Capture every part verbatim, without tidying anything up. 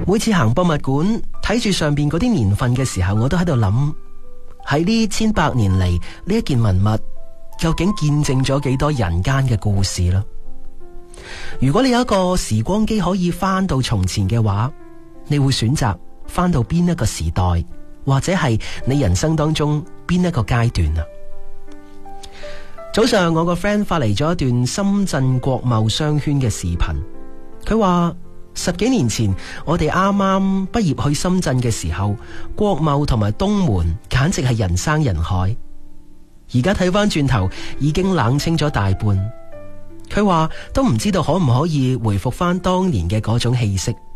每次行博物館睇住上邊嗰啲年份嘅時候，我都喺度諗，喺呢千百年嚟，呢一件文物究竟見證咗幾多人間嘅故事啦？如果你有一個時光機可以翻到從前嘅話，你會選擇翻到邊一個時代，或者係你人生當中邊一個階段啊？早上我個 friend 發嚟咗一段深圳國貿商圈嘅視頻，佢話十幾年前我哋啱啱畢業去深圳嘅時候，國貿同埋東門簡直係人山人海，而家睇翻轉頭已經冷清咗大半。佢話都唔知道可唔可以回復翻當年嘅嗰種氣息。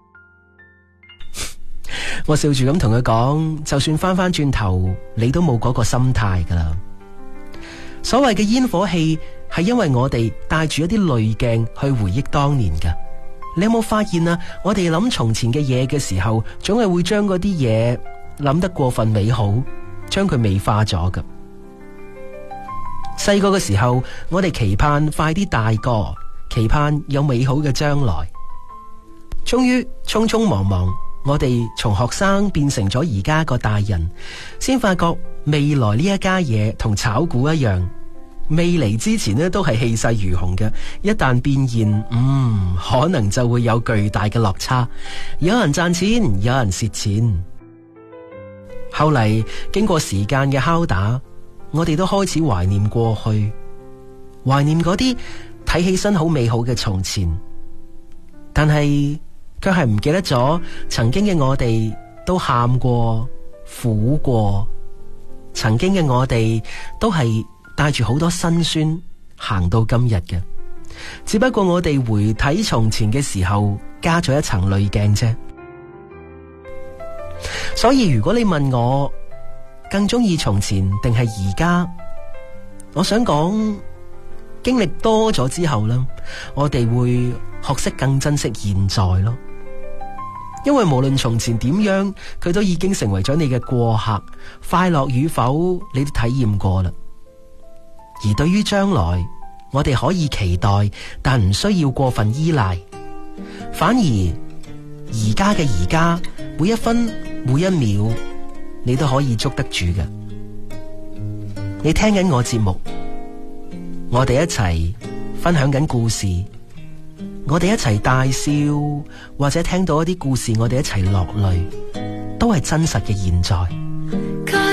我笑住咁同佢講，就算翻翻轉頭，你都冇嗰個心態噶啦。所謂嘅煙火氣係因為我哋帶住一啲濾鏡去回憶當年噶。你有冇發現啊？我哋諗從前嘅嘢嘅時候，總係會將嗰啲嘢諗得過分美好，將佢美化咗噶。細個嘅時候，我哋期盼快啲大個，期盼有美好嘅將來。終於匆匆忙忙，我哋從學生變成咗而家個大人，先發覺未來呢一家嘢同炒股一樣，未嚟之前呢都係氣勢如虹嘅，一旦變現，嗯，可能就會有巨大嘅落差，有人賺錢，有人蝕錢。後嚟經過時間嘅敲打，我哋都開始懷念過去，懷念嗰啲睇起身好美好嘅從前，但係卻係唔記得咗曾經嘅我哋都喊過、苦過，曾經嘅我哋都係帶住好多辛酸行到今日嘅，只不過我哋回睇從前嘅時候加咗一層濾鏡啫。所以如果你問我更中意從前定係而家，我想講經歷多咗之後呢，我哋會學識更珍惜現在咯。因為無論從前點樣，佢都已經成為咗你嘅過客，快樂與否你都體驗過啦。而對於將來，我哋可以期待，但唔需要過分依賴。反而而家嘅而家，每一分每一秒，你都可以捉得住嘅。你聽緊我節目，我哋一齊分享緊故事，我哋一齊大笑，或者聽到一啲故事，我哋一齊落淚，都係真實嘅現在。